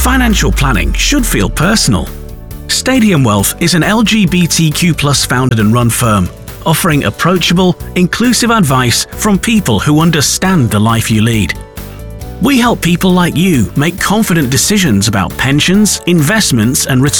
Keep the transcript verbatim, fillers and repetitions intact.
Financial planning should feel personal. Stadium Wealth is an L G B T Q plus founded and run firm, offering approachable, inclusive advice from people who understand the life you lead. We help people like you make confident decisions about pensions, investments and retirement.